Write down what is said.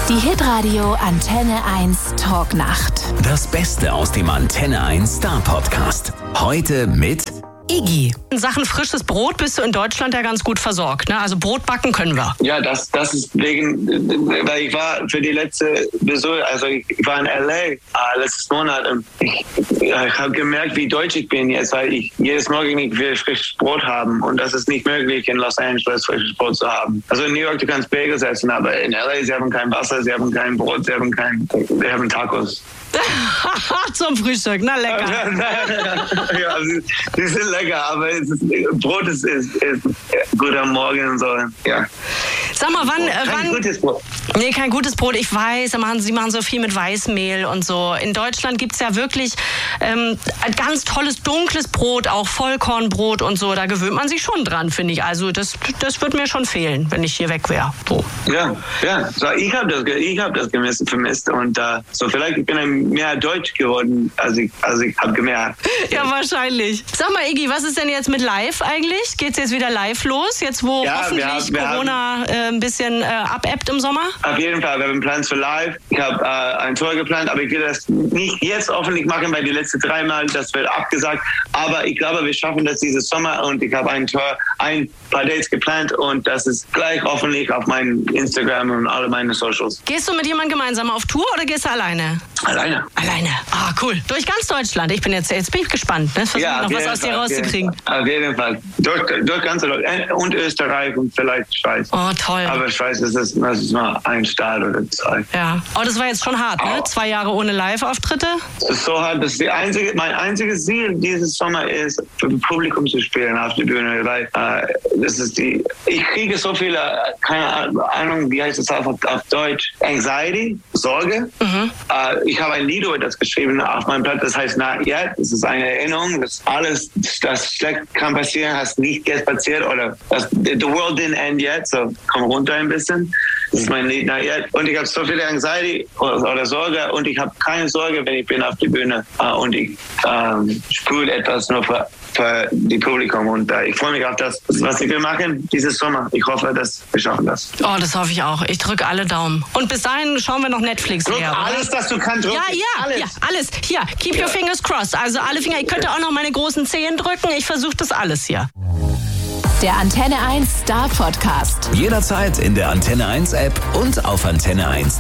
Die Hitradio Antenne 1 Talknacht. Das Beste aus dem Antenne 1 Star Podcast. Heute mit Iggy. In Sachen frisches Brot bist du in Deutschland ja ganz gut versorgt, ne? Also Brot backen können wir. Ja, das ist wegen, weil ich war für die letzte Besuch, also ich war in L.A. Letztes Monat und ich habe gemerkt, wie deutsch ich bin jetzt, weil ich jedes Morgen nicht will frisches Brot haben und das ist nicht möglich in Los Angeles frisches Brot zu haben. Also in New York, du kannst Bagels essen, aber in L.A. sie haben kein Wasser, sie haben kein Brot, sie haben Tacos. Zum Frühstück, na lecker. Ja, die sind lecker, aber Brot ist gut am Morgen und so. Ja. Sag mal, wann? Kein gutes Brot. Nee, kein gutes Brot. Ich weiß, sie machen so viel mit Weißmehl und so. In Deutschland gibt's ja wirklich ein ganz tolles dunkles Brot, auch Vollkornbrot und so. Da gewöhnt man sich schon dran, finde ich. Also das wird mir schon fehlen, wenn ich hier weg wäre. So. Ja. So, ich hab das vermisst und so vielleicht bin ich mehr deutsch geworden, als ich habe gemerkt. Ja, wahrscheinlich. Sag mal, Iggy, was ist denn jetzt mit live eigentlich? Geht's jetzt wieder live los? Jetzt, wo hoffentlich Corona ein bisschen abebbt im Sommer? Auf jeden Fall, wir haben Plans für live. Ich habe ein Tour geplant, aber ich will das nicht jetzt öffentlich machen, weil die letzten 3 Mal, das wird abgesagt. Aber ich glaube, wir schaffen das dieses Sommer und ich habe ein paar Dates geplant und das ist gleich öffentlich auf meinem Instagram und alle meine Socials. Gehst du mit jemandem gemeinsam auf Tour oder gehst du alleine? Alleine. Ah, cool. Durch ganz Deutschland. Jetzt bin ich gespannt. Ne? Versuche noch was aus dir rauszukriegen. Auf jeden Fall. Durch ganz Deutschland und Österreich und vielleicht Schweiz. Oh, toll. Aber Schweiz, das ist mal ein Staat oder 2. Ja. Oh, das war jetzt schon hart, ne? 2 Jahre ohne Live-Auftritte. Das ist so hart. Das ist mein einziges Ziel dieses Sommer ist, für das Publikum zu spielen auf der Bühne, weil ich kriege so viele, keine Ahnung, wie heißt das auf Deutsch, Anxiety, Sorge. Mhm. Ich habe ein Lied über das geschrieben auf meinem Blatt, das heißt Not Yet. Das ist eine Erinnerung, dass alles, das schlecht kann passieren, hast nicht jetzt passiert oder the world didn't end yet, so komm runter ein bisschen. Das ist mein Lied Not Yet. Und ich habe so viele Anxiety oder Sorge und ich habe keine Sorge, wenn ich bin auf der Bühne und ich spüre etwas nur für die Publikum und ich freue mich auf das, was ich will machen dieses Sommer. Ich hoffe, dass wir schaffen das. Oh, das hoffe ich auch. Ich drücke alle Daumen. Und bis dahin schauen wir noch Netflix leer. Alles, was du kannst drücken. Ja, alles. Hier, keep your fingers crossed. Also alle Finger. Ich könnte auch noch meine großen Zehen drücken. Ich versuche das alles hier. Der Antenne 1 Star Podcast. jederzeit in der Antenne 1 App und auf antenne1.de.